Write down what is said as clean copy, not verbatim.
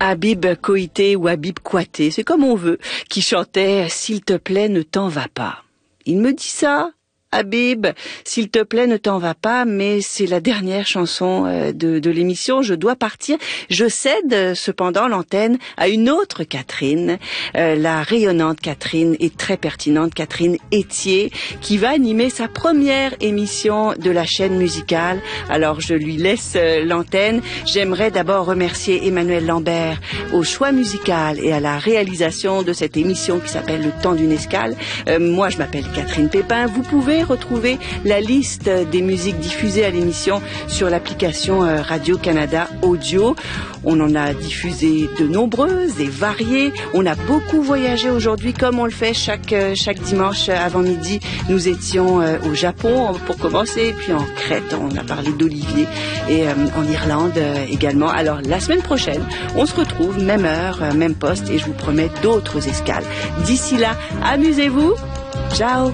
Habib Koité ou Habib Kouaté, c'est comme on veut, qui chantait « S'il te plaît, ne t'en va pas ». Il me dit ça, Habib, s'il te plaît, ne t'en va pas, mais c'est la dernière chanson de l'émission, je dois partir. Je cède cependant l'antenne à une autre Catherine, la rayonnante Catherine et très pertinente Catherine Etier, qui va animer sa première émission de la chaîne musicale. Alors je lui laisse l'antenne. J'aimerais d'abord remercier Emmanuel Lambert au choix musical et à la réalisation de cette émission qui s'appelle Le Temps d'une escale. Moi je m'appelle Catherine Pépin. Vous pouvez retrouver la liste des musiques diffusées à l'émission sur l'application Radio-Canada Audio. On en a diffusé de nombreuses et variées. On a beaucoup voyagé aujourd'hui comme on le fait chaque dimanche avant midi. Nous étions au Japon pour commencer, puis en Crète, on a parlé d'Olivier, et en Irlande également. Alors la semaine prochaine, on se retrouve, même heure, même poste, et je vous promets d'autres escales. D'ici là, amusez-vous. Ciao.